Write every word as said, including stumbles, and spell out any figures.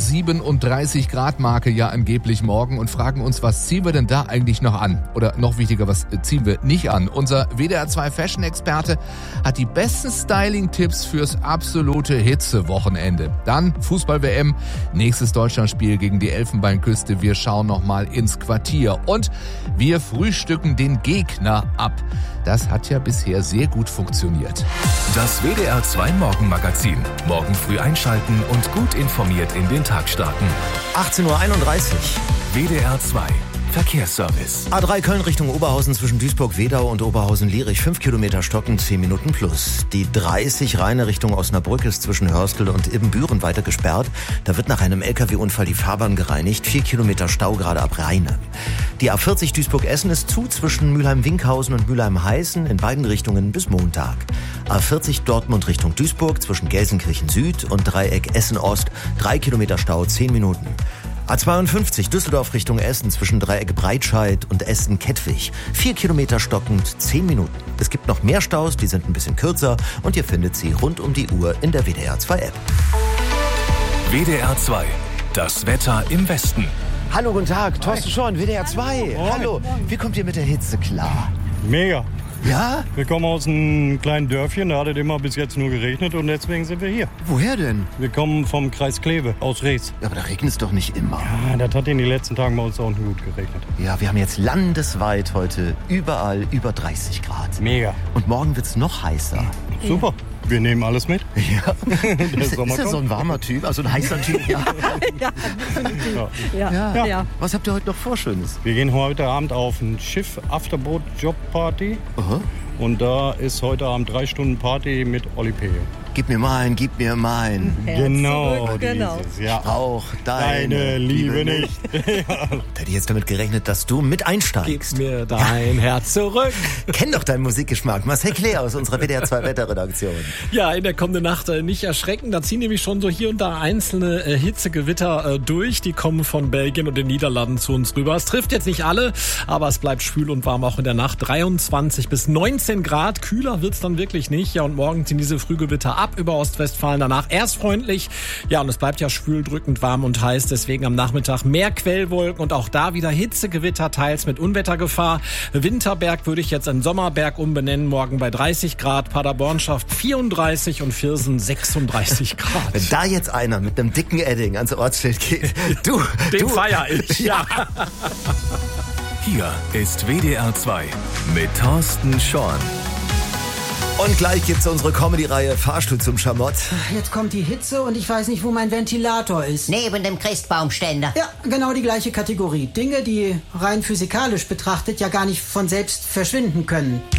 siebenunddreißig Grad Marke ja angeblich morgen und fragen uns, was ziehen wir denn da eigentlich noch an? Oder noch wichtiger, was ziehen wir nicht an? Unser W D R zwei Fashion-Experte hat die besten Styling-Tipps fürs absolute Hitzewochenende. Dann Fußball-W M, nächstes Deutschlandspiel gegen die Elfenbeinküste. Wir schauen nochmal ins Quartier und wir frühstücken den Gegner ab. Das hat ja bisher sehr gut funktioniert. Das W D R zwei Morgenmagazin. Morgen früh einschalten und gut informiert in den Tag starten. achtzehn Uhr einunddreißig. W D R zwei Verkehrsservice. A drei Köln Richtung Oberhausen zwischen Duisburg-Wedau und Oberhausen-Lierich. fünf Kilometer stocken, zehn Minuten plus. Die dreißig Rheine Richtung Osnabrück ist zwischen Hörstel und Ibbenbüren weiter gesperrt. Da wird nach einem L K W-Unfall die Fahrbahn gereinigt. vier Kilometer Stau gerade ab Rheine. Die A vierzig Duisburg-Essen ist zu zwischen Mülheim-Winkhausen und Mülheim-Heißen in beiden Richtungen bis Montag. A vierzig Dortmund Richtung Duisburg zwischen Gelsenkirchen Süd und Dreieck Essen-Ost. drei Kilometer Stau, zehn Minuten. A zweiundfünfzig Düsseldorf Richtung Essen zwischen Dreieck Breitscheid und Essen-Kettwig. Vier Kilometer stockend, zehn Minuten. Es gibt noch mehr Staus, die sind ein bisschen kürzer und ihr findet sie rund um die Uhr in der W D R zwei App. W D R zwei. Das Wetter im Westen. Hallo, guten Tag, Thorsten Schorn, W D R zwei. Moin. Hallo, wie kommt ihr mit der Hitze klar? Mega. Ja? Wir kommen aus einem kleinen Dörfchen, da hat es immer bis jetzt nur geregnet und deswegen sind wir hier. Woher denn? Wir kommen vom Kreis Kleve aus Rees. Ja, aber da regnet es doch nicht immer. Ja, das hat in den letzten Tagen bei uns auch nicht gut geregnet. Ja, wir haben jetzt landesweit heute überall über dreißig Grad. Mega. Und morgen wird es noch heißer. Super. Wir nehmen alles mit. Ja. Der Ist, Sommer ist er so kommt. ein warmer Typ, also ein heißer Typ? Ja. Ja, ja, Ja. ja. ja. Was habt ihr heute noch vor Schönes? Wir gehen heute Abend auf ein Schiff Afterboat Job Party. Aha. Und da ist heute Abend drei Stunden Party mit Olli P. Gib mir mein, gib mir mein. Herz Genau, zurück, genau. dieses, ja. Auch deine, Deine Liebe nicht. Hätte ich jetzt damit gerechnet, dass du mit einsteigst. Gib mir dein Herz zurück. Kenn doch deinen Musikgeschmack. Marcel Claire aus unserer W D R zwei Wetterredaktion. Ja, in der kommenden Nacht äh, nicht erschrecken. Da ziehen nämlich schon so hier und da einzelne äh, Hitzegewitter äh, durch. Die kommen von Belgien und den Niederlanden zu uns rüber. Es trifft jetzt nicht alle, aber es bleibt schwül und warm auch in der Nacht. dreiundzwanzig bis neunzehn Grad. Kühler wird's dann wirklich nicht. Ja, und morgen ziehen diese Frühgewitter ab über Ostwestfalen. Danach erst freundlich. Ja, und es bleibt ja schwül, drückend warm und heiß. Deswegen am Nachmittag mehr Quellwolken und auch da wieder Hitzegewitter, teils mit Unwettergefahr. Winterberg würde ich jetzt in Sommerberg umbenennen. Morgen bei dreißig Grad. Paderborn schafft vierunddreißig und Viersen sechsunddreißig Grad. Wenn da jetzt einer mit einem dicken Edding ans Ortsschild geht, du, Den du. feier ich, ja. Hier ist W D R zwei mit Thorsten Schorn. Und gleich gibt's unsere Comedy-Reihe Fahrstuhl zum Schamott. Jetzt kommt die Hitze und ich weiß nicht, wo mein Ventilator ist. Neben dem Christbaumständer. Ja, genau die gleiche Kategorie. Dinge, die rein physikalisch betrachtet ja gar nicht von selbst verschwinden können.